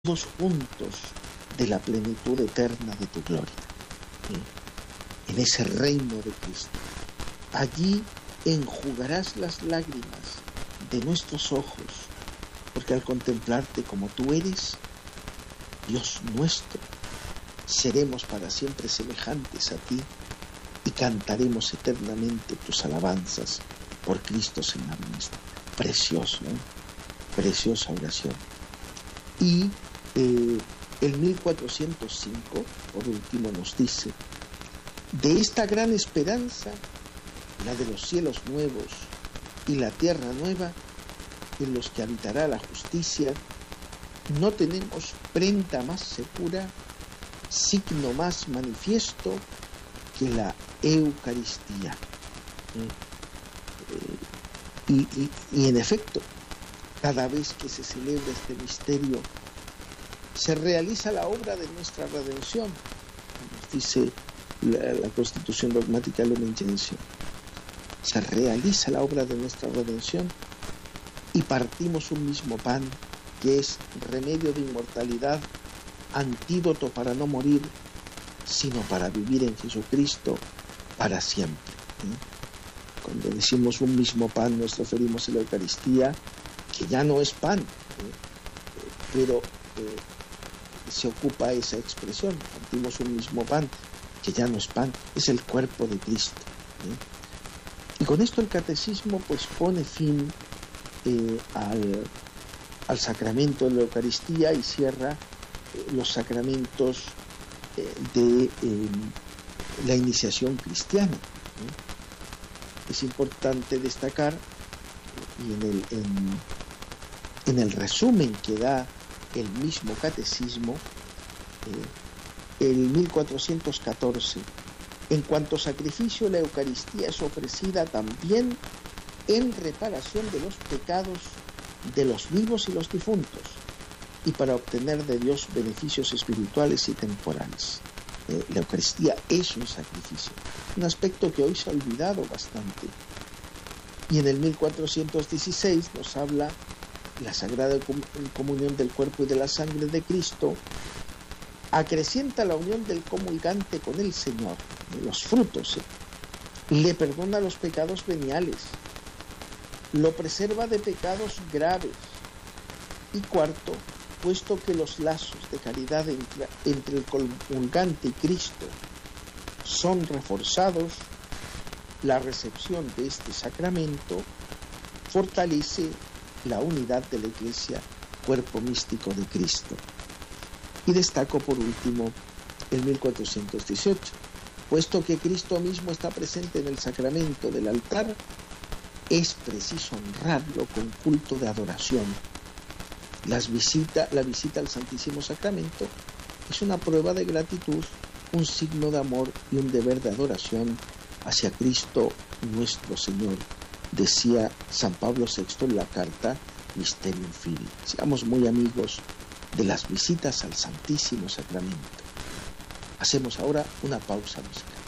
todos juntos de la plenitud eterna de tu gloria, en ese reino de Cristo. Allí enjugarás las lágrimas de nuestros ojos, porque al contemplarte como tú eres, Dios nuestro, seremos para siempre semejantes a ti y cantaremos eternamente tus alabanzas por Cristo Señor nuestro. Precioso, preciosa oración. Y el 1405, por último, nos dice: de esta gran esperanza, la de los cielos nuevos y la tierra nueva, en los que habitará la justicia, no tenemos prenda más segura, signo más manifiesto que la Eucaristía. Y en efecto, cada vez que se celebra este misterio, se realiza la obra de nuestra redención. Nos dice la Constitución Dogmática Lumen Gentium. Se realiza la obra de nuestra redención y partimos un mismo pan, que es remedio de inmortalidad, antídoto para no morir, sino para vivir en Jesucristo para siempre. Cuando decimos un mismo pan, nos referimos a la Eucaristía, que ya no es pan, pero se ocupa esa expresión: partimos un mismo pan, que ya no es pan, es el cuerpo de Cristo. Y con esto el catecismo pues pone fin al sacramento de la Eucaristía y cierra los sacramentos de la iniciación cristiana. Es importante destacar, y en el resumen que da el mismo catecismo, el 1414, en cuanto sacrificio, la Eucaristía es ofrecida también en reparación de los pecados de los vivos y los difuntos, y para obtener de Dios beneficios espirituales y temporales. La Eucaristía es un sacrificio, un aspecto que hoy se ha olvidado bastante. Y en el 1416 nos habla la Sagrada Comunión del cuerpo y de la sangre de Cristo, acrecienta la unión del comulgante con el Señor, los frutos, le perdona los pecados veniales, lo preserva de pecados graves. Y cuarto, puesto que los lazos de caridad entre el comulgante y Cristo son reforzados, la recepción de este sacramento fortalece la unidad de la Iglesia, cuerpo místico de Cristo. Y destaco por último el 1418, puesto que Cristo mismo está presente en el sacramento del altar, es preciso honrarlo con culto de adoración. La visita al Santísimo Sacramento es una prueba de gratitud, un signo de amor y un deber de adoración hacia Cristo nuestro Señor, decía San Pablo VI en la carta Mysterium Fili. Seamos muy amigos de las visitas al Santísimo Sacramento. Hacemos ahora una pausa musical.